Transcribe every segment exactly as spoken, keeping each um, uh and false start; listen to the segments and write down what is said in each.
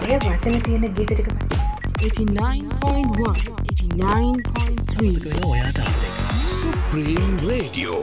ඔය වචන තියෙන ගීත ටික eighty-nine point one eighty-nine point three ඔයාට Supreme Radio.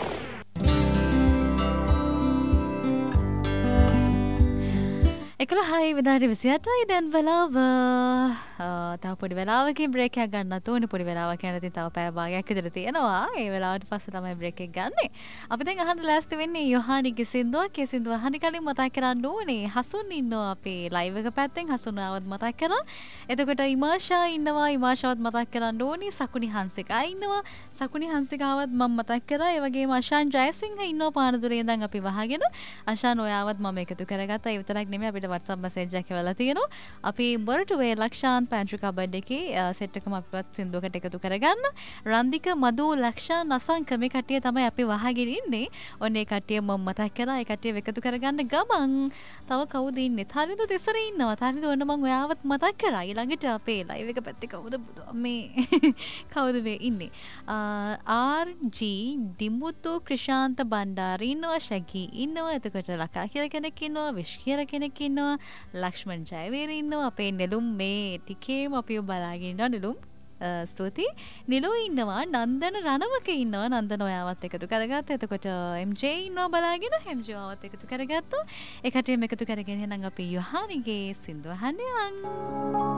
එකල හයි විනාඩි විසිඅටයි දැන් වෙලාව තව පොඩි වෙලාවකින් බ්‍රේක් එකක් ගන්නත් ඕනේ. පොඩි වෙලාවක් යන ඉතින් තව පැය භාගයක් විතර තියෙනවා. ඒ වෙලාවට පස්සේ තමයි බ්‍රේක් එක ගන්නෙ. අපි දැන් අහන්න ලෑස්ති වෙන්නේ යොහානිගේ සින්දුවක්. ඒ සින්දුව අහන්න කලින් මතක් කරන්න ඕනේ හසුන් ඉන්නවා අපේ ලයිව් එක පැත්තෙන්. හසුන් ආවත් මතක් කරා. එතකොට ඉමාෂා ඉන්නවා. ඉමාෂාවත් මතක් කරන්න ඕනේ. සකුනි හංසිකා ඉන්නවා. සකුනි හංසිකාවත් මම මතක් කරා. ඒ වගේම අෂාන් ජයසිංහ ඉන්නවා පානදුරේ ඉඳන් අපි වහගෙන. අෂාන් ඔයාවත් මම එකතු කරගත්තා. ඒ විතරක් නෙමෙයි අපිට WhatsApp message එකක් එවලා තියෙනවා. අපි මොරටුවේ ලක්ෂාන් පැන්ට්‍රි කබඩ් එකේ සෙට් එකම අපිවත් සින්දුවකට එකතු කරගන්න. රන්දික මදු ලක්ෂාන් අසංක මේ කට්ටිය තමයි අපි වහගෙන ඉන්නේ. ඔන්න ඒ කට්ටිය මම මතක් කරා. ඒ කට්ටිය එකතු කරගන්න ගමන් තව කවුද ඉන්නේ? තරිදු තිසරේ ඉන්නවා. තරිදු ඔන්න මම ඔයාවත් මතක් කරා. ඊළඟට අපේ ලයිව් එක පැත්තේ කවුද මේ කවුද මේ ඉන්නේ? ආර් ජී දිමුතු ක්‍රිෂාන්ත බණ්ඩාරි ඉන්නවා. ශගී ඉන්නවා. එතකොට ලකා කියලා කෙනෙක් ඉන්නවා. විශ් කියලා කෙනෙක් ඉන්නවා. ලක්ෂ්මන් ජයවීර ඉන්නවා. අපේ නෙළුම් මේ ටිකේම අපිව බලාගෙන ඉන්නවා. නෙළුම් ස්තුතියි. නිලෝ ඉන්නවා. නන්දන රණවක ඉන්නවා. නන්දන ඔයාවත් එකතු කරගත්තා. එතකොට එම් ජේ ඉන්නවා බලාගෙන. එම් ජේ ඔයාවත් එකතු කරගත්තා. ඒ කටියම එකතු කරගෙන එහෙනම් අපි යොහානිගේ සින්දුව අහන්න යන්න.